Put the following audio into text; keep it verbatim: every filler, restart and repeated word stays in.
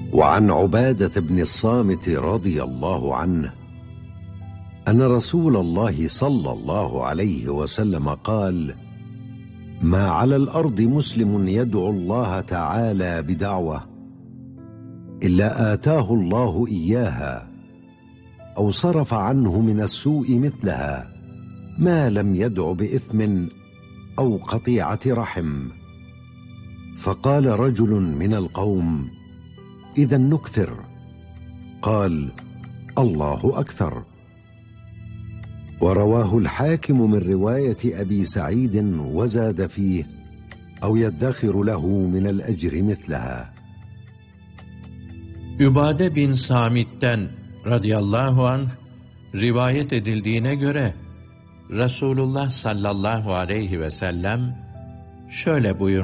وعن عبادة بن الصامت رضي الله عنه أن رسول الله صلى الله عليه وسلم قال: ما على الأرض مسلم يدعو الله تعالى بدعوة إلا آتاه الله إياها أو صرف عنه من السوء مثلها، ما لم يدع بإثم أو قطيعة رحم. فقال رجل من القوم: إذا نكثر. قال: الله أكثر. ورواه الحاكم من رواية أبي سعيد وزاد فيه: أو يدخر له من الأجر مثلها. Übade bin Samit'ten radıyallahu anh rivayet edildiğine göre Resulullah sallallahu aleyhi ve sellem şöyle buyurmuştur: